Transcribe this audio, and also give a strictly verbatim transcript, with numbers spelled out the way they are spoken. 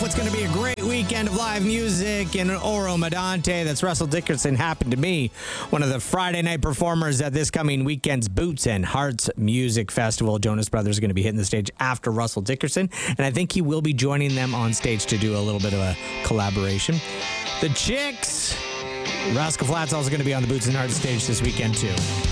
it's going to be a great weekend of live music in Oro Medante. That's Russell Dickerson happened to be one of the Friday night performers at this coming weekend's Boots and Hearts Music Festival. Jonas Brothers are going to be hitting the stage after Russell Dickerson, and I think he will be joining them on stage to do a little bit of a collaboration. The Chicks, Rascal Flatts also going to be on the Boots and Hearts stage this weekend too.